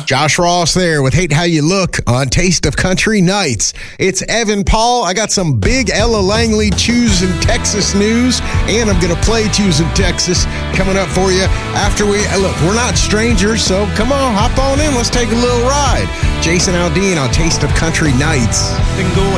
Josh Ross there with Hate How You Look on Taste of Country Nights. It's Evan Paul. I got some big Ella Langley Choosing Texas news, and I'm going to play Choosing Texas coming up for you after we're not strangers, so come on, hop on in. Let's take a little ride. Jason Aldean on Taste of Country Nights. Been going